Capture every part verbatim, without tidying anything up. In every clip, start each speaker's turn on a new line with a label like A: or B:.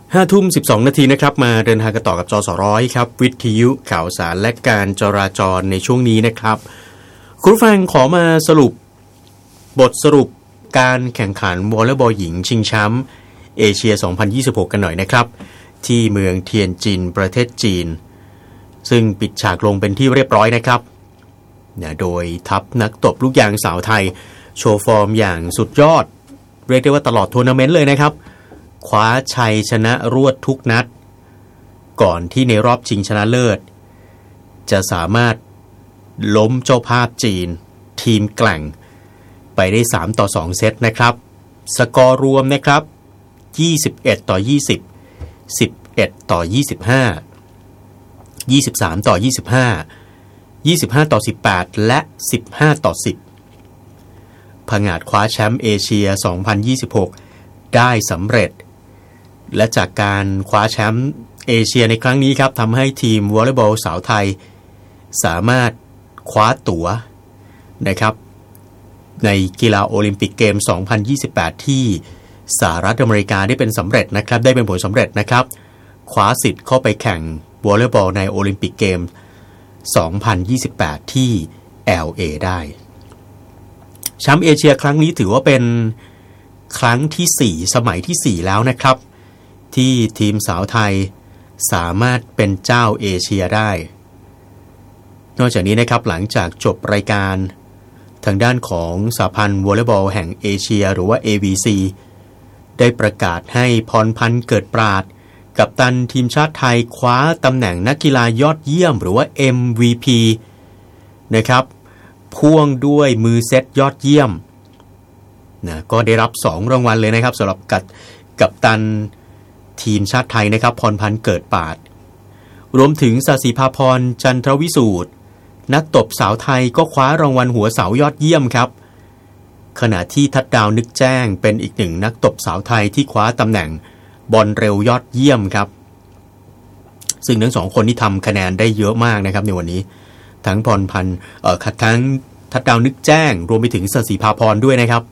A: ห้าทุ่มสิบสองนาทีนะครับมาเดินทางกันต่อกับจสร้อยครับวิทยุข่าวสารและการจราจรในช่วงนี้นะครับคุณผู้ฟังขอมาสรุปบทสรุปการแข่งขันวอลเลย์บอลหญิงชิงแชมป์เอเชียสองพันยี่สิบหกกันหน่อยนะครับที่เมืองเทียนจินประเทศจีนซึ่งปิดฉากลงเป็นที่เรียบร้อยนะครับโดยทัพนักตบลูกยางสาวไทยโชว์ฟอร์มอย่างสุดยอดเรียกได้ว่าตลอดทัวร์นาเมนต์เลยนะครับคว้าชัยชนะรวดทุกนัดก่อนที่ในรอบชิงชนะเลิศจะสามารถล้มเจ้าภาพจีนทีมแกร่งไปได้สามต่อสองเซตนะครับสกอร์รวมนะครับยี่สิบเอ็ดต่อยี่สิบ สิบเอ็ดต่อยี่สิบห้า ยี่สิบสามต่อยี่สิบห้า ยี่สิบห้าต่อสิบแปดและสิบห้าต่อสิบผงาดคว้าแชมป์เอเชียสองพันยี่สิบหกได้สำเร็จและจากการคว้าแชมป์เอเชียในครั้งนี้ครับทำให้ทีมวอลเลย์บอลสาวไทยสามารถคว้าตั๋วนะครับในกีฬาโอลิมปิกเกมสองพันยี่สิบแปดที่สหรัฐอเมริกาได้เป็นสำเร็จนะครับได้เป็นผลสำเร็จนะครับคว้าสิทธิ์เข้าไปแข่งวอลเลย์บอลในโอลิมปิกเกมสองพันยี่สิบแปดที่ แอล เอ ได้แชมป์เอเชียครั้งนี้ถือว่าเป็นครั้งที่สี่สมัยที่สี่แล้วนะครับที่ทีมสาวไทยสามารถเป็นเจ้าเอเชียได้นอกจากนี้นะครับหลังจากจบรายการทางด้านของสหพันธ์วอลเลย์บอลแห่งเอเชียหรือว่า เอ วี ซี ได้ประกาศให้พรพันธ์เกิดปราดกัปตันทีมชาติไทยคว้าตำแหน่งนักกีฬายอดเยี่ยมหรือว่า เอ็ม วี พี นะครับพ่วงด้วยมือเซตยอดเยี่ยมนะก็ได้รับสองรางวัลเลยนะครับสำหรับกัปกัปตันทีมชาติไทยนะครับพรพันธ์เกิดปราดรวมถึงศศิภาพรจันทรวิสูตรนักตบสาวไทยก็คว้ารางวัลหัวเสายอดเยี่ยมครับขณะที่ทัดดาวนึกแจ้งเป็นอีกหนึ่งนักตบสาวไทยที่คว้าตำแหน่งบอลเร็วยอดเยี่ยมครับซึ่งทั้งสองคนที่ทำคะแนนได้เยอะมากนะครับในวันนี้ทั้งพรพันธ์เอ่อทั้งทัดดาวนึกแจ้งรวมไปถึงศศิภาพรด้วยนะครับ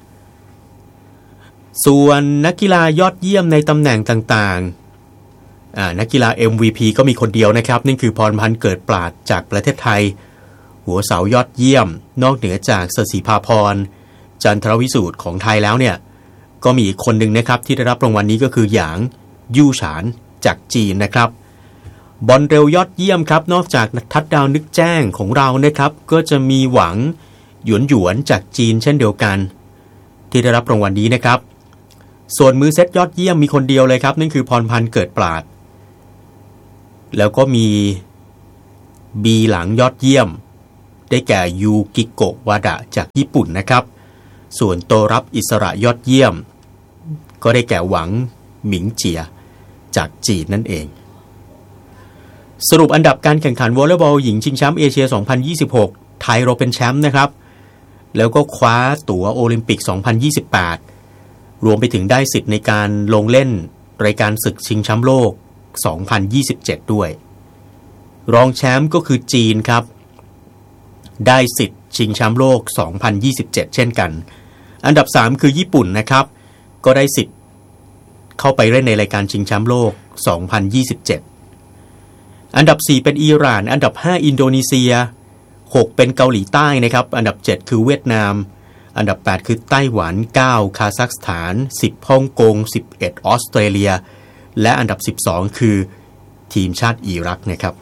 A: ส่วนนักกีฬายอดเยี่ยมในตำแหน่งต่างๆอ่านักกีฬา เอ็ม วี พี ก็มีคนเดียวนะครับนั่นคือพรพันธ์เกิดปราดจากประเทศไทยหัวเสายอดเยี่ยมนอกเหนือจากศศิภาพรจันทรวิสูตรของไทยแล้วเนี่ยก็มีอีกคนหนึ่งนะครับที่ได้รับรางวัลนี้ก็คือหยางยู่ฉานจากจีนนะครับบอลเร็วยอดเยี่ยมครับนอกจากทัดดาวนึกแจ้งของเรานะครับก็จะมีหวังหยวนหยวนจากจีนเช่นเดียวกันที่ได้รับรางวัลนี้นะครับส่วนมือเซตยอดเยี่ยมมีคนเดียวเลยครับนั่นคือพรพันธ์เกิดปราดแล้วก็มีบีหลังยอดเยี่ยมได้แก่ยูกิโกะวาดะจากญี่ปุ่นนะครับส่วนโตรับอิสระยอดเยี่ยมก็ได้แก่หวังหมิงเจียจากจีนนั่นเองสรุปอันดับการแข่งขันวอลเลย์บอลหญิงชิงแชมป์เอเชียสองพันยี่สิบหกไทยเราเป็นแชมป์นะครับแล้วก็คว้าตั๋วโอลิมปิกสองพันยี่สิบแปดรวมไปถึงได้สิทธิ์ในการลงเล่นรายการศึกชิงแชมป์โลกสองพันยี่สิบเจ็ดด้วยรองแชมป์ก็คือจีนครับได้สิทธิ์ชิงแชมป์โลกสองพันยี่สิบเจ็ดเช่นกันอันดับสามคือญี่ปุ่นนะครับก็ได้สิทธิ์เข้าไปเล่นในรายการชิงแชมป์โลกสองพันยี่สิบเจ็ดอันดับสี่เป็นอิหร่านอันดับห้าอินโดนีเซียหกเป็นเกาหลีใต้นะครับอันดับเจ็ดคือเวียดนามอันดับแปดคือไต้หวันเก้าคาซัคสถานสิบฮ่องกงสิบเอ็ดออสเตรเลียและอันดับสิบสองคือทีมชาติอิรักนะครับ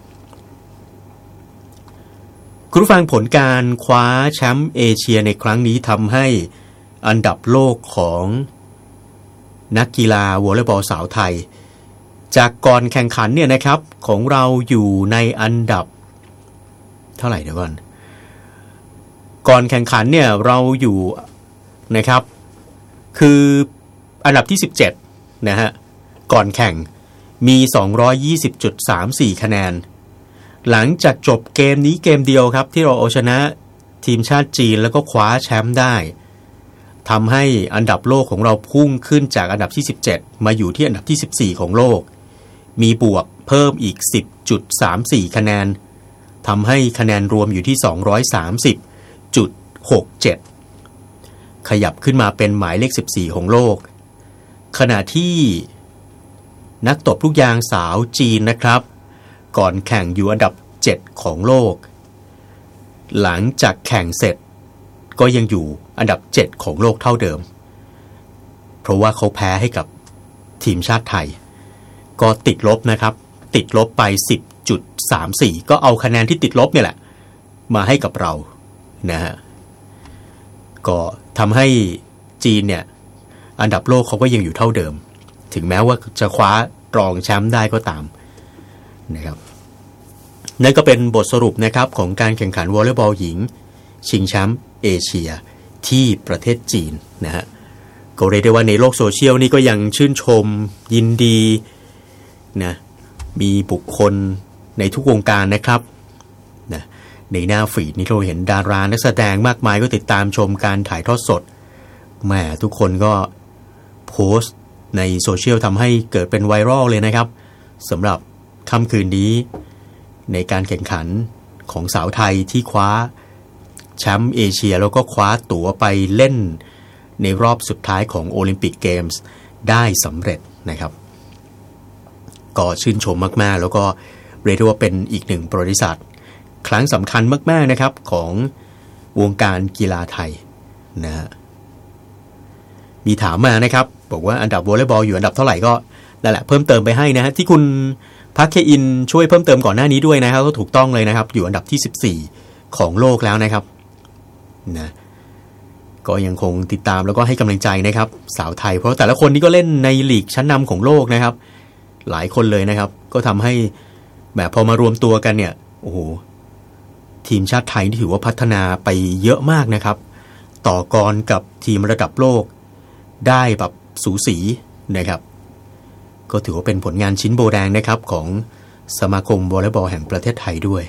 A: คุณผู้ฟังผลการคว้าแชมป์เอเชียในครั้งนี้ทำให้อันดับโลกของนักกีฬาวอลเลย์บอลสาวไทยจากก่อนแข่งขันเนี่ยนะครับของเราอยู่ในอันดับเท่าไหร่เดี๋ยวก่อนก่อนแข่งขันเนี่ยเราอยู่นะครับคืออันดับที่สิบเจ็ดนะฮะก่อนแข่งมี สองร้อยยี่สิบจุดสามสี่ คะแนนหลังจากจบเกมนี้เกมเดียวครับที่เราเอาชนะทีมชาติจีนแล้วก็คว้าแชมป์ได้ทำให้อันดับโลกของเราพุ่งขึ้นจากอันดับที่สิบเจ็ดมาอยู่ที่อันดับที่สิบสี่ของโลกมีบวกเพิ่มอีก สิบจุดสามสี่ คะแนนทำให้คะแนนรวมอยู่ที่ สองร้อยสามสิบจุดหกเจ็ด ขยับขึ้นมาเป็นหมายเลขสิบสี่ของโลกขณะที่นักตบลูกยางสาวจีนนะครับก่อนแข่งอยู่อันดับเจ็ดของโลกหลังจากแข่งเสร็จก็ยังอยู่อันดับเจ็ดของโลกเท่าเดิมเพราะว่าเขาแพ้ให้กับทีมชาติไทยก็ติดลบนะครับติดลบไป สิบจุดสามสี่ ก็เอาคะแนนที่ติดลบเนี่ยแหละมาให้กับเรานะฮะก็ทำให้จีนเนี่ยอันดับโลกเขาก็ยังอยู่เท่าเดิมถึงแม้ว่าจะคว้ารองแชมป์ได้ก็ตามนะครับนั่นก็เป็นบทสรุปนะครับของการแข่งขันวอลเลย์บอลหญิงชิงแชมป์เอเชียที่ประเทศจีนนะฮะก็เรียกได้ว่าในโลกโซเชียลนี่ก็ยังชื่นชมยินดีนะมีบุคคลในทุกวงการนะครับนะในหน้าฟีดนี่เราเห็นดารานักแสดงมากมายก็ติดตามชมการถ่ายทอดสดแหมทุกคนก็โพสต์ในโซเชียลทำให้เกิดเป็นไวรัลเลยนะครับสำหรับค่ำคืนนี้ในการแข่งขันของสาวไทยที่คว้าแชมป์เอเชียแล้วก็คว้าตั๋วไปเล่นในรอบสุดท้ายของโอลิมปิกเกมส์ได้สำเร็จนะครับก็ชื่นชมมากๆแล้วก็เรียกได้ว่าเป็นอีกหนึ่งประวัติศาสตร์ครั้งสำคัญมากๆนะครับของวงการกีฬาไทยนะฮะมีถามมานะครับบอกว่าอันดับวอลเลย์บอลอยู่อันดับเท่าไหร่ก็นั่นแหละเพิ่มเติมไปให้นะฮะที่คุณพักเคอินช่วยเพิ่มเติมก่อนหน้านี้ด้วยนะครับก็ถูกต้องเลยนะครับอยู่อันดับที่สิบสี่ของโลกแล้วนะครับนะก็ยังคงติดตามแล้วก็ให้กำลังใจนะครับสาวไทยเพราะแต่ละคนนี่ก็เล่นในลีกชั้นนำของโลกนะครับหลายคนเลยนะครับก็ทำให้แบบพอมารวมตัวกันเนี่ยโอ้โหทีมชาติไทยที่ถือว่าพัฒนาไปเยอะมากนะครับต่อกรกับทีมระดับโลกได้แบบสูสีนะครับก็ถือว่าเป็นผลงานชิ้นโบแดงนะครับของสมาคมวอลเลย์บอลแห่งประเทศไทยด้วย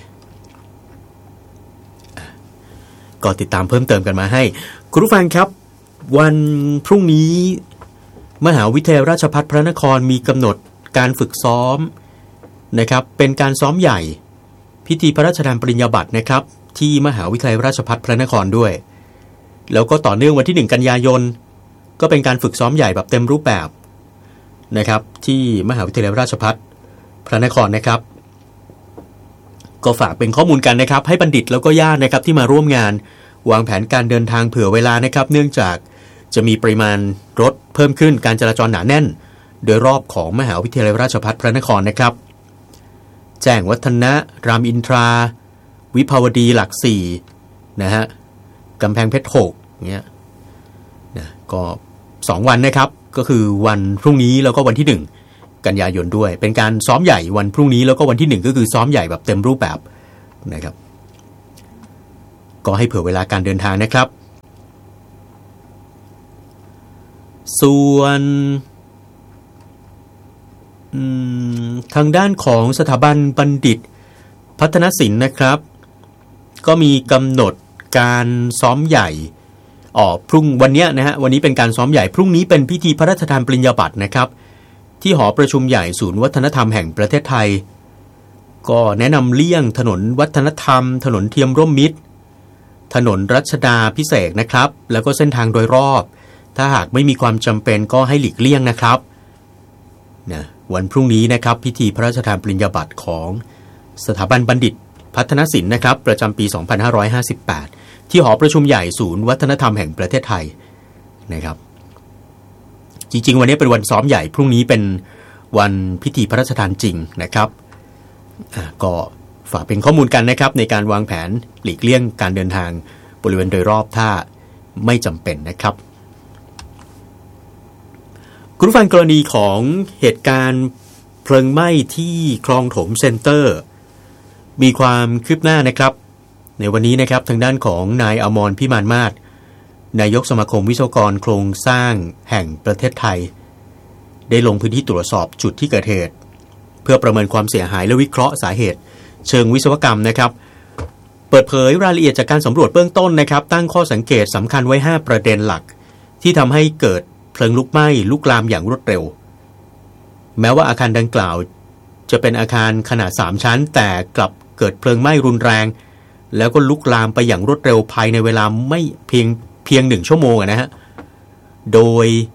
A: ก็ติดตามเพิ่มเติมกันมาให้คุณผู้ฟังครับวันพรุ่งนี้มหาวิทยาลัยราชภัฏพระนครมีกำหนดการฝึกซ้อมนะครับเป็นการซ้อมใหญ่พิธีพระราชทานปริญญาบัตรนะครับที่มหาวิทยาลัยราชภัฏพระนครด้วยแล้วก็ต่อเนื่องวันที่หนึ่งกันยายนก็เป็นการฝึกซ้อมใหญ่แบบเต็มรูปแบบนะครับที่มหาวิทยาลัยราชภัฏพระนครนะครับก็ฝากเป็นข้อมูลกันนะครับให้บัณฑิตแล้วก็ญาตินะครับที่มาร่วมงานวางแผนการเดินทางเผื่อเวลานะครับเนื่องจากจะมีปริมาณรถเพิ่มขึ้นการจราจรหนาแน่นโดยรอบของมหาวิทยาลัยราชภัฏพระนครนะครับแจ้งวัฒนะรามอินทราวิภาวดีหลักสี่นะฮะกำแพงเพชรหกเงี้ยนะก็สองวันนะครับก็คือวันพรุ่งนี้แล้วก็วันที่หนึ่งกันยายนด้วยเป็นการซ้อมใหญ่วันพรุ่งนี้แล้วก็วันที่หนึ่งก็คือซ้อมใหญ่แบบเต็มรูปแบบนะครับก็ให้เผื่อเวลาการเดินทางนะครับส่วนทางด้านของสถาบันบัณฑิตพัฒนศิลป์นะครับก็มีกำหนดการซ้อมใหญ่อ๋อพรุ่งวันนี้นะฮะวันนี้เป็นการซ้อมใหญ่พรุ่งนี้เป็นพิธีพระราชทานปริญญาบัตรนะครับที่หอประชุมใหญ่ศูนย์วัฒนธรรมแห่งประเทศไทยก็แนะนำเลี่ยงถนนวัฒนธรรมถนนเทียมร่วมมิตรถนนรัชดาพิเศษนะครับแล้วก็เส้นทางโดยรอบถ้าหากไม่มีความจำเป็นก็ให้หลีกเลี่ยงนะครับนะวันพรุ่งนี้นะครับพิธีพระราชทานปริญญาบัตรของสถาบันบัณฑิตพัฒนศิลป์นะครับประจำปีสองพันห้าร้อยห้าสิบแปดที่หอประชุมใหญ่ศูนย์วัฒนธรรมแห่งประเทศไทยนะครับจริงๆวันนี้เป็นวันซ้อมใหญ่พรุ่งนี้เป็นวันพิธีพระราชทานจริงนะครับก็ฝากเป็นข้อมูลกันนะครับในการวางแผนหลีกเลี่ยงการเดินทางบริเวณโดยรอบถ้าไม่จำเป็นนะครับคุณผู้ฟังกรณีของเหตุการณ์เพลิงไหม้ที่คลองถมเซ็นเตอร์มีความคืบหน้านะครับในวันนี้นะครับทางด้านของนายอมรพิมานมาศนายกสมาคมวิศวกรโครงสร้างแห่งประเทศไทยได้ลงพื้นที่ตรวจสอบจุดที่เกิดเหตุเพื่อประเมินความเสียหายและวิเคราะห์สาเหตุเชิงวิศวกรรมนะครับเปิดเผยรายละเอียดจากการสำรวจเบื้องต้นนะครับตั้งข้อสังเกตสำคัญไว้ห้าประเด็นหลักที่ทำให้เกิดเพลิงลุกไหม้ลุกลามอย่างรวดเร็วแม้ว่าอาคารดังกล่าวจะเป็นอาคารขนาดสามชั้นแต่กลับเกิดเพลิงไหม้รุนแรงแล้วก็ลุกลามไปอย่างรวดเร็วภายในเวลาไม่เพียงเพียงหนึ่งชั่วโมงนะฮะโดย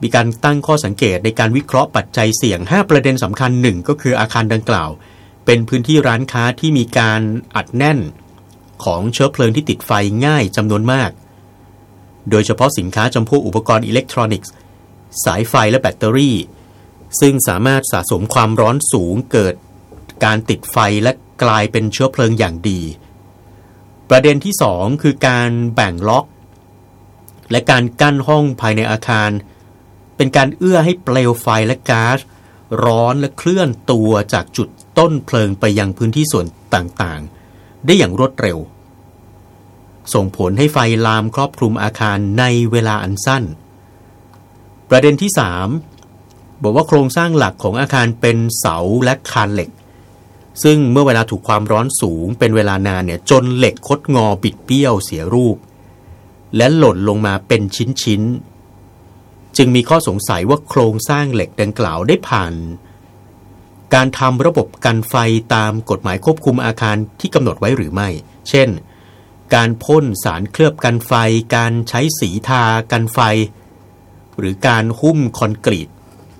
A: มีการตั้งข้อสังเกตในการวิเคราะห์ปัจจัยเสี่ยงห้าประเด็นสำคัญหนึ่งก็คืออาคารดังกล่าวเป็นพื้นที่ร้านค้าที่มีการอัดแน่นของเชื้อเพลิงที่ติดไฟง่ายจำนวนมากโดยเฉพาะสินค้าจำพวกอุปกรณ์อิเล็กทรอนิกส์สายไฟและแบตเตอรี่ซึ่งสามารถสะสมความร้อนสูงเกิดการติดไฟและกลายเป็นเชื้อเพลิงอย่างดีประเด็นที่สองคือการแบ่งล็อกและการกั้นห้องภายในอาคารเป็นการเอื้อให้เปลวไฟและก๊าซร้อนและเคลื่อนตัวจากจุดต้นเพลิงไปยังพื้นที่ส่วนต่างๆได้อย่างรวดเร็วส่งผลให้ไฟลามครอบคลุมอาคารในเวลาอันสั้นประเด็นที่สามบอกว่าโครงสร้างหลักของอาคารเป็นเสาและคานเหล็กซึ่งเมื่อเวลาถูกความร้อนสูงเป็นเวลานานเนี่ยจนเหล็กคดงอบิดเบี้ยวเสียรูปและหล่นลงมาเป็นชิ้นๆจึงมีข้อสงสัยว่าโครงสร้างเหล็กดังกล่าวได้ผ่านการทำระบบกันไฟตามกฎหมายควบคุมอาคารที่กำหนดไว้หรือไม่เช่นการพ่นสารเคลือบกันไฟการใช้สีทากันไฟหรือการหุ้มคอนกรีต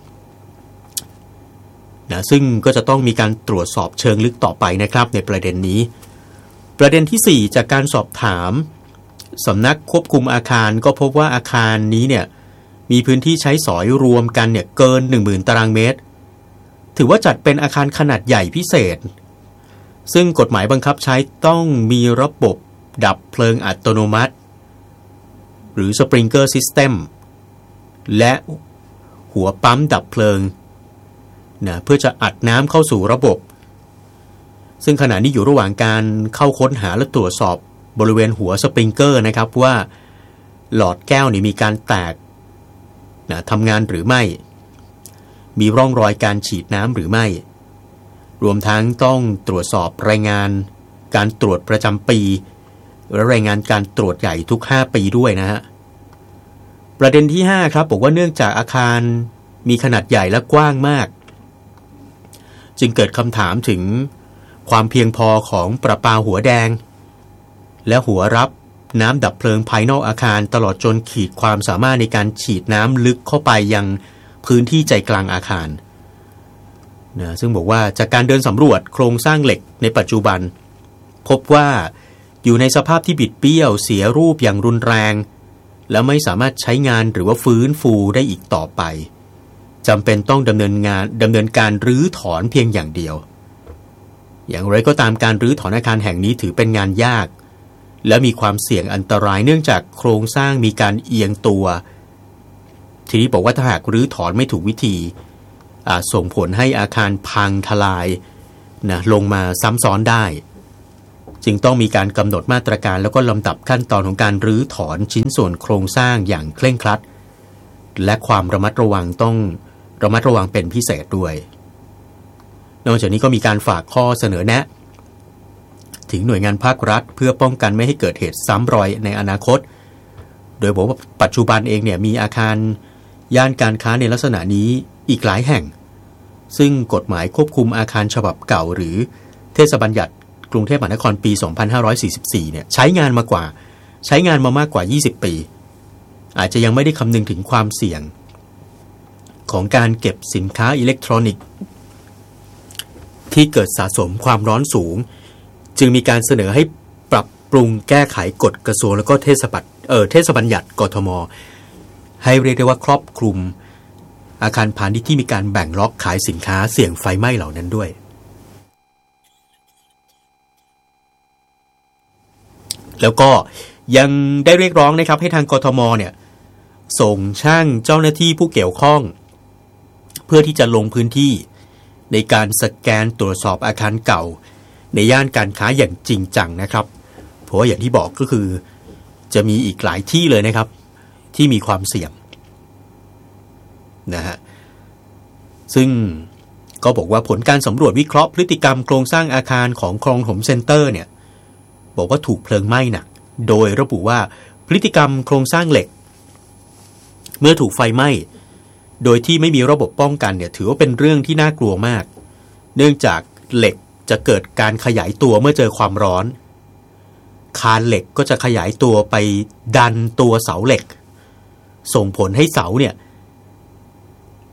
A: นะซึ่งก็จะต้องมีการตรวจสอบเชิงลึกต่อไปนะครับในประเด็นนี้ประเด็นที่สี่จากการสอบถามสำนักควบคุมอาคารก็พบว่าอาคารนี้เนี่ยมีพื้นที่ใช้สอยรวมกันเนี่ยเกิน หนึ่งหมื่น ตารางเมตรถือว่าจัดเป็นอาคารขนาดใหญ่พิเศษซึ่งกฎหมายบังคับใช้ต้องมีระบบดับเพลิงอัตโนมัติหรือ Sprinkler System และหัวปั๊มดับเพลิงนะเพื่อจะอัดน้ำเข้าสู่ระบบซึ่งขณะนี้อยู่ระหว่างการเข้าค้นหาและตรวจสอบบริเวณหัวสปริงเกอร์นะครับว่าหลอดแก้วนี่มีการแตกนะทำงานหรือไม่มีร่องรอยการฉีดน้ำหรือไม่รวมทั้งต้องตรวจสอบรายงานการตรวจประจำปีและรายงานการตรวจใหญ่ทุกห้าปีด้วยนะฮะประเด็นที่ห้าครับบอกว่าเนื่องจากอาคารมีขนาดใหญ่และกว้างมากจึงเกิดคำถามถึงความเพียงพอของประปาหัวแดงและหัวรับน้ำดับเพลิงภายนอกอาคารตลอดจนขีดความสามารถในการฉีดน้ำลึกเข้าไปยังพื้นที่ใจกลางอาคารนะซึ่งบอกว่าจากการเดินสำรวจโครงสร้างเหล็กในปัจจุบันพบว่าอยู่ในสภาพที่บิดเบี้ยวเสียรูปอย่างรุนแรงและไม่สามารถใช้งานหรือว่าฟื้นฟูได้อีกต่อไปจำเป็นต้องดำเนินงานดำเนินการรื้อถอนเพียงอย่างเดียวอย่างไรก็ตามการรื้อถอนอาคารแห่งนี้ถือเป็นงานยากและมีความเสี่ยงอันตรายเนื่องจากโครงสร้างมีการเอียงตัวทีนี้บอกว่าถ้าหากรื้อถอนไม่ถูกวิธีอาจส่งผลให้อาคารพังทลายนะลงมาซ้ำซ้อนได้จึงต้องมีการกำหนดมาตรการแล้วก็ลำดับขั้นตอนของการรื้อถอนชิ้นส่วนโครงสร้างอย่างเคร่งครัดและความระมัดระวังต้องระมัดระวังเป็นพิเศษด้วยนอกจากนี้ก็มีการฝากข้อเสนอแนะถึงหน่วยงานภาครัฐเพื่อป้องกันไม่ให้เกิดเหตุซ้ำรอยในอนาคตโดยบอกว่าปัจจุบันเองเนี่ยมีอาคารย่านการค้าในลักษณะนี้อีกหลายแห่งซึ่งกฎหมายควบคุมอาคารฉบับเก่าหรือเทศบัญญัติกรุงเทพมหานครปีสองพันห้าร้อยสี่สิบสี่เนี่ยใช้งานมากว่าใช้งานมามากกว่ายี่สิบปีอาจจะยังไม่ได้คำนึงถึงความเสี่ยงของการเก็บสินค้าอิเล็กทรอนิกส์ที่เกิดสะสมความร้อนสูงจึงมีการเสนอให้ปรับปรุงแก้ไขกฎกระทรวงแล้วก็เทศบัญญัติเอ่อเทศบัญญัติกทมให้เรียกได้ว่าครอบคลุมอาคารพาณิชย์ที่มีการแบ่งล็อกขายสินค้าเสี่ยงไฟไหม้เหล่านั้นด้วยแล้วก็ยังได้เรียกร้องนะครับให้ทางกทมเนี่ยส่งช่างเจ้าหน้าที่ผู้เกี่ยวข้องเพื่อที่จะลงพื้นที่ในการสแกนตรวจสอบอาคารเก่าในย่านการค้าอย่างจริงจังนะครับเพราะอย่างที่บอกก็คือจะมีอีกหลายที่เลยนะครับที่มีความเสี่ยงนะฮะซึ่งก็บอกว่าผลการสำรวจวิเคราะห์พฤติกรรมโครงสร้างอาคารของคลองถมเซ็นเตอร์เนี่ยบอกว่าถูกเพลิงไหม้หนักโดยระบุว่าพฤติกรรมโครงสร้างเหล็กเมื่อถูกไฟไหม้โดยที่ไม่มีระบบป้องกันเนี่ยถือว่าเป็นเรื่องที่น่ากลัวมากเนื่องจากเหล็กจะเกิดการขยายตัวเมื่อเจอความร้อนคานเหล็กก็จะขยายตัวไปดันตัวเสาเหล็กส่งผลให้เสาเนี่ย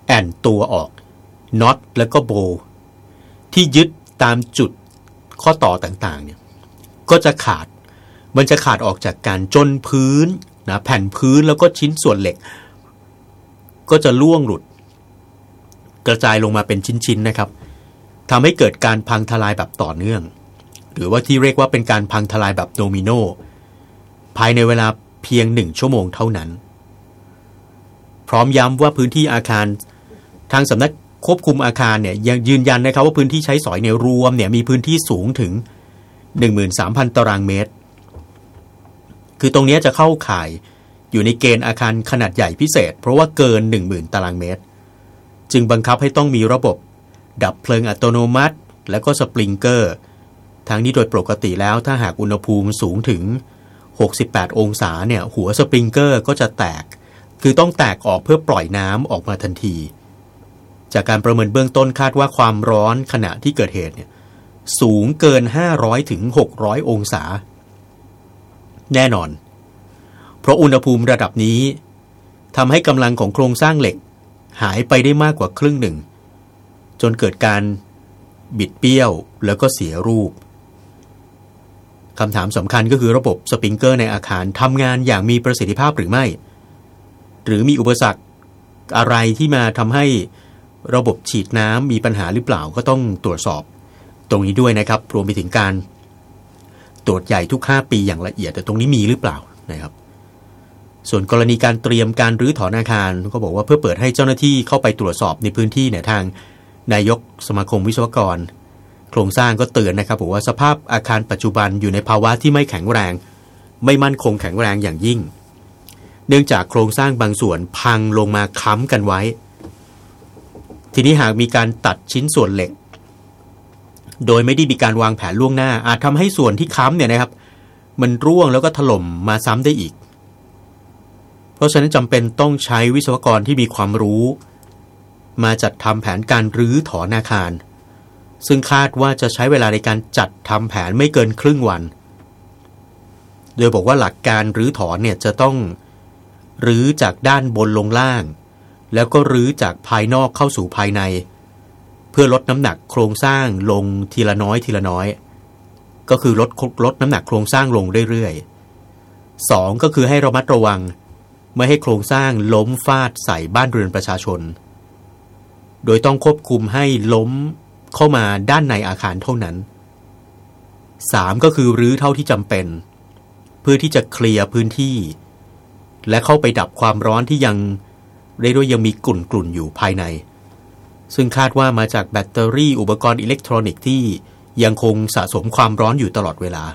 A: แอนตัวออกน็อตแล้วก็โบที่ยึดตามจุดข้อต่อต่างๆเนี่ยก็จะขาดมันจะขาดออกจากกันจนพื้นนะแผ่นพื้นแล้วก็ชิ้นส่วนเหล็กก็จะล่วงหลุดกระจายลงมาเป็นชิ้นๆนะครับทำให้เกิดการพังทลายแบบต่อเนื่องหรือว่าที่เรียกว่าเป็นการพังทลายแบบโดมิโนภายในเวลาเพียงหนึ่งชั่วโมงเท่านั้นพร้อมย้ำว่าพื้นที่อาคารทางสำนักควบคุมอาคารเนี่ยยังยืนยันนะครับว่าพื้นที่ใช้สอยเนี่ยรวมเนี่ยมีพื้นที่สูงถึง หนึ่งหมื่นสามพัน ตารางเมตรคือตรงนี้จะเข้าข่ายอยู่ในเกณฑ์อาคารขนาดใหญ่พิเศษเพราะว่าเกิน หนึ่งหมื่น ตารางเมตรจึงบังคับให้ต้องมีระบบดับเพลิงอัตโนมัติและก็สปริงเกอร์ทั้งนี้โดยปกติแล้วถ้าหากอุณหภูมิสูงถึงหกสิบแปดองศาเนี่ยหัวสปริงเกอร์ก็จะแตกคือต้องแตกออกเพื่อปล่อยน้ำออกมาทันทีจากการประเมินเบื้องต้นคาดว่าความร้อนขณะที่เกิดเหตุเนี่ยสูงเกินห้าร้อยถึงหกร้อยองศาแน่นอนเพราะอุณหภูมิระดับนี้ทำให้กำลังของโครงสร้างเหล็กหายไปได้มากกว่าครึ่งหนึ่งจนเกิดการบิดเบี้ยวแล้วก็เสียรูปคำถามสำคัญก็คือระบบสปริงเกอร์ในอาคารทำงานอย่างมีประสิทธิภาพหรือไม่หรือมีอุปสรรคอะไรที่มาทำให้ระบบฉีดน้ำมีปัญหาหรือเปล่าก็ต้องตรวจสอบตรงนี้ด้วยนะครับรวมไปถึงการตรวจใหญ่ทุกห้าปีอย่างละเอียดแต่ตรงนี้มีหรือเปล่านะครับส่วนกรณีการเตรียมการรื้อถอนอาคารก็บอกว่าเพื่อเปิดให้เจ้าหน้าที่เข้าไปตรวจสอบในพื้นที่เนี่ยทางนายกสมาคมวิศวกรโครงสร้างก็เตือนนะครับบอกว่าสภาพอาคารปัจจุบันอยู่ในภาวะที่ไม่แข็งแรงไม่มั่นคงแข็งแรงอย่างยิ่งเนื่องจากโครงสร้างบางส่วนพังลงมาค้ำกันไว้ทีนี้หากมีการตัดชิ้นส่วนเหล็กโดยไม่ได้มีการวางแผนล่วงหน้าอาจทำให้ส่วนที่ค้ำเนี่ยนะครับมันร่วงแล้วก็ถล่มมาซ้ำได้อีกเพราะฉะนั้นจำเป็นต้องใช้วิศวกรที่มีความรู้มาจัดทำแผนการรื้อถอนอาคารซึ่งคาดว่าจะใช้เวลาในการจัดทำแผนไม่เกินครึ่งวันโดยบอกว่าหลักการรื้อถอนเนี่ยจะต้องรื้อจากด้านบนลงล่างแล้วก็รื้อจากภายนอกเข้าสู่ภายในเพื่อลดน้ำหนักโครงสร้างลงทีละน้อยทีละน้อยก็คือลดลดน้ำหนักโครงสร้างลงเรื่อยๆสองก็คือให้ระมัดระวังไม่ให้โครงสร้างล้มฟาดใส่บ้านเรือนประชาชนโดยต้องควบคุมให้ล้มเข้ามาด้านในอาคารเท่านั้นสามก็คือรื้อเท่าที่จำเป็นเพื่อที่จะเคลียร์พื้นที่และเข้าไปดับความร้อนที่ยังเรียกว่ายังมีกลุ่นกลุ่นอยู่ภายในซึ่งคาดว่ามาจากแบตเตอรี่อุปกรณ์อิเล็กทรอนิกส์ที่ยังคงสะสมความร้อนอยู่ตลอดเวลา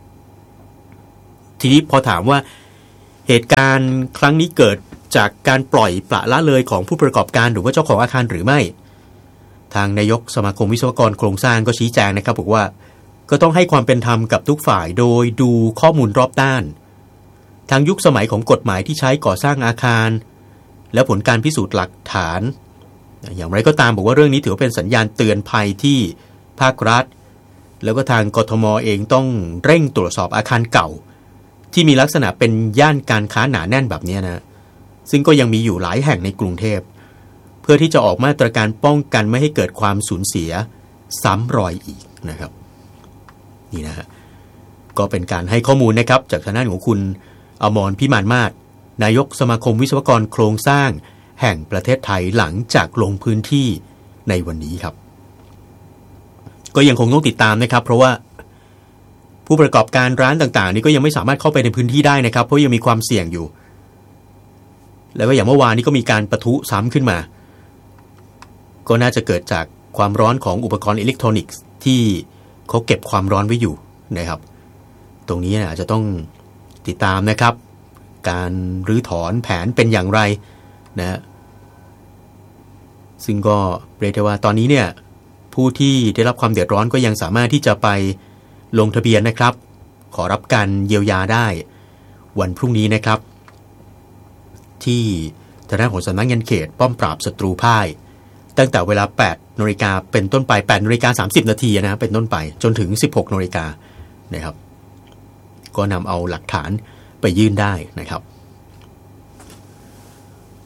A: ทีนี้พอถามว่าเหตุการณ์ครั้งนี้เกิดจากการปล่อยปละละเลยของผู้ประกอบการหรือว่าเจ้าของอาคารหรือไม่ทางนายกสมาคมวิศวกรโครงสร้างก็ชี้แจงนะครับบอกว่าก็ต้องให้ความเป็นธรรมกับทุกฝ่ายโดยดูข้อมูลรอบด้านทางยุคสมัยของกฎหมายที่ใช้ก่อสร้างอาคารและผลการพิสูจน์หลักฐานอย่างไรก็ตามบอกว่าเรื่องนี้ถือว่าเป็นสัญญาณเตือนภัยที่ภาครัฐแล้วก็ทางกทมเองต้องเร่งตรวจสอบอาคารเก่าที่มีลักษณะเป็นย่านการค้าหนาแน่นแบบนี้นะซึ่งก็ยังมีอยู่หลายแห่งในกรุงเทพเพื่อที่จะออกมาตรการป้องกันไม่ให้เกิดความสูญเสียซ้ำรอยอีกนะครับนี่นะฮะก็เป็นการให้ข้อมูลนะครับจากทางด้านของคุณอมรพิมานมาศนายกสมาคมวิศวกรโครงสร้างแห่งประเทศไทยหลังจากลงพื้นที่ในวันนี้ครับก็ยังคงต้องติดตามนะครับเพราะว่าผู้ประกอบการร้านต่างๆนี่ก็ยังไม่สามารถเข้าไปในพื้นที่ได้นะครับเพราะยังมีความเสี่ยงอยู่แล้วก็อย่างเมื่อวานนี้ก็มีการปะทุซ้ำขึ้นมาก็น่าจะเกิดจากความร้อนของอุปกรณ์อิเล็กทรอนิกส์ที่เขาเก็บความร้อนไว้อยู่นะครับตรงนี้นะอาจจะต้องติดตามนะครับการรื้อถอนแผนเป็นอย่างไรนะซึ่งก็เรียกได้ว่าตอนนี้เนี่ยผู้ที่ได้รับความเดือดร้อนก็ยังสามารถที่จะไปลงทะเบียนนะครับขอรับการเยียวยาได้วันพรุ่งนี้นะครับที่ทางด้านของสำนักงานเขตป้อมปราบศัตรูพ่ายตั้งแต่เวลา แปดนาฬิกา เป็นต้นไป แปดนาฬิกาสามสิบนาทีนะเป็นต้นไปจนถึง สิบหกนาฬิกานะครับก็นำเอาหลักฐานไปยื่นได้นะครับ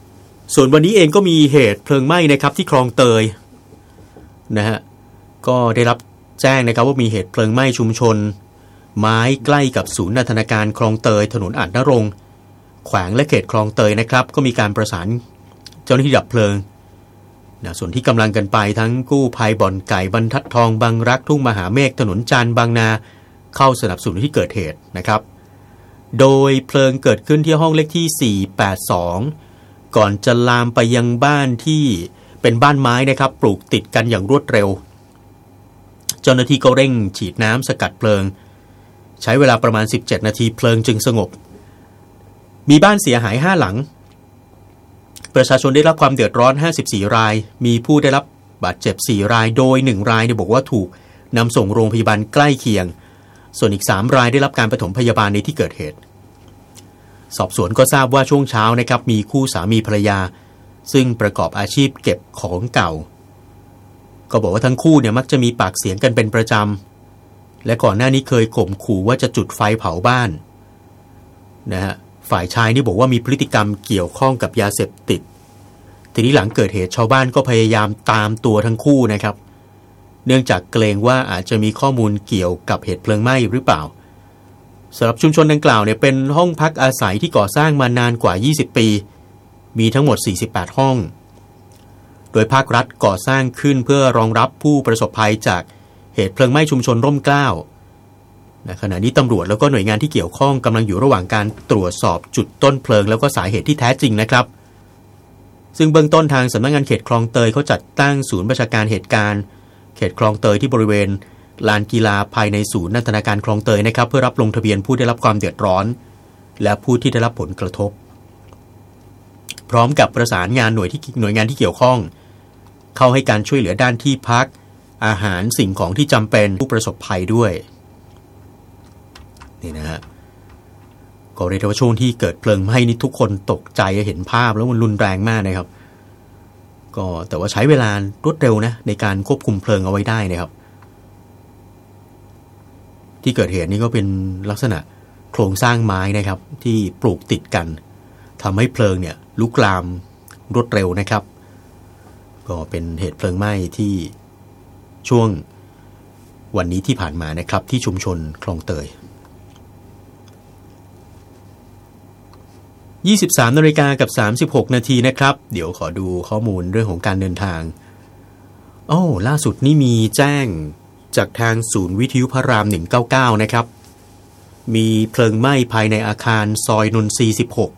A: ส่วนวันนี้เองก็มีเหตุเพลิงไหม้นะครับที่คลองเตยนะฮะก็ได้รับแจ้งนะครับว่ามีเหตุเพลิงไหม้ชุมชนไม้ใกล้กับศูนย์นันทนาการคลองเตยถนนอาจนรงค์แขวงและเขตคลองเตยนะครับก็มีการประสานเจ้าหน้าที่ดับเพลิงนะส่วนที่กำลังกันไปทั้งกู้ภัยบ่อนไก่บรรทัดทองบางรักทุ่งมหาเมฆถนนจันทร์บางนาเข้าสนับสนุนที่เกิดเหตุนะครับโดยเพลิงเกิดขึ้นที่ห้องเลขที่สี่แปดสองก่อนจะลามไปยังบ้านที่เป็นบ้านไม้นะครับปลูกติดกันอย่างรวดเร็วเจ้าหน้าที่ก็เร่งฉีดน้ำสกัดเพลิงใช้เวลาประมาณสิบเจ็ดนาทีเพลิงจึงสงบมีบ้านเสียหายห้าหลังประชาชนได้รับความเดือดร้อนห้าสิบสี่รายมีผู้ได้รับบาดเจ็บสี่รายโดยหนึ่งรายเนี่ยบอกว่าถูกนำส่งโรงพยาบาลใกล้เคียงส่วนอีกสามรายได้รับการปฐมพยาบาลในที่เกิดเหตุสอบสวนก็ทราบว่าช่วงเช้านะครับมีคู่สามีภรรยาซึ่งประกอบอาชีพเก็บของเก่าก็บอกว่าทั้งคู่เนี่ยมักจะมีปากเสียงกันเป็นประจำและก่อนหน้านี้เคยข่มขู่ว่าจะจุดไฟเผาบ้านนะฮะฝ่ายชายนี่บอกว่ามีพฤติกรรมเกี่ยวข้องกับยาเสพติดทีนี้หลังเกิดเหตุชาวบ้านก็พยายามตามตัวทั้งคู่นะครับเนื่องจากเกรงว่าอาจจะมีข้อมูลเกี่ยวกับเหตุเพลิงไหม้หรือเปล่าสำหรับชุมชนดังกล่าวเนี่ยเป็นห้องพักอาศัยที่ก่อสร้างมานานกว่ายี่สิบปีมีทั้งหมดสี่สิบแปดห้องโดยภาครัฐก่อสร้างขึ้นเพื่อรองรับผู้ประสบภัยจากเหตุเพลิงไหม้ชุมชนร่มเกล้าในขณะนี้ตำรวจแล้วก็หน่วยงานที่เกี่ยวข้องกำลังอยู่ระหว่างการตรวจสอบจุดต้นเพลิงแล้วก็สาเหตุที่แท้จริงนะครับซึ่งเบื้องต้นทางสำนักงานเขตคลองเตยเขาจัดตั้งศูนย์ประชาการเหตุการณ์เขตคลองเตยที่บริเวณลานกีฬาภายในศูนย์นันทนาการคลองเตยนะครับเพื่อรับลงทะเบียนผู้ได้รับความเดือดร้อนและผู้ที่ได้รับผลกระทบพร้อมกับประสานงานหน่วยที่หน่วยงานที่เกี่ยวข้องเข้าให้การช่วยเหลือด้านที่พักอาหารสิ่งของที่จำเป็นผู้ประสบภัยด้วยนี่นะฮะก็เรียกว่าช่วงที่เกิดเพลิงไหม้นี่ทุกคนตกใจเห็นภาพแล้วมันรุนแรงมากนะครับก็แต่ว่าใช้เวลารวดเร็วนะในการควบคุมเพลิงเอาไว้ได้นะครับที่เกิดเหตุนี้ก็เป็นลักษณะโครงสร้างไม้นะครับที่ปลูกติดกันทำให้เพลิงเนี่ยลุกลามรวดเร็วนะครับก็เป็นเหตุเพลิงไหม้ที่ช่วงวันนี้ที่ผ่านมานะครับที่ชุมชนคลองเตยยี่สิบสามนาฬิกากับสามสิบหกนาทีนะครับเดี๋ยวขอดูข้อมูลเรื่องของการเดินทางโอ้ล่าสุดนี่มีแจ้งจากทางศูนย์วิทยุพระรามหนึ่งเก้าเก้านะครับมีเพลิงไหม้ภายในอาคารซอยนนทรีย์สิบหก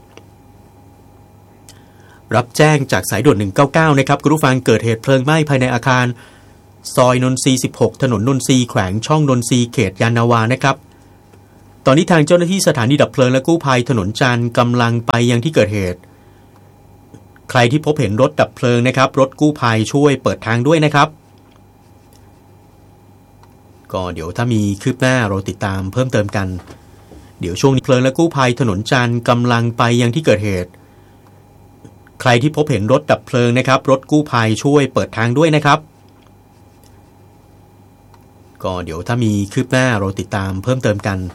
A: รับแจ้งจากสายด่วนหนึ่งเก้าเก้านะครับคุณผู้ฟังเกิดเหตุเพลิงไหม้ภายในอาคารซอยนนทรีย์สิบหกถนนนนทรีย์แขวงช่องนนทรีย์เขตยานนาวานะครับตอนนี้ทางเจ้าหน้าที่สถานีดับเพลิงและกู้ภัยถนนจันทร์กำลังไปยังที่เกิดเหตุใครที่พบเห็นรถดับเพลิงนะครับรถกู้ภัยช่วยเปิดทางด้วยนะครับก็เดี๋ยวถ้ามีคืบหน้าเราติดตามเพิ่มเติมกันเดี๋ยวช่วงนี้เพลิงและกู้ภัยถนนจันทร์กำลังไปยังที่เกิดเหตุใครที่พบเห็นรถดับเพลิงนะครับรถกู้ภัยช่วยเปิดทางด้วยนะครับก็เดี๋ยวถ้ามีคืบหน้าเราติดตามเพิ่มเติมกัน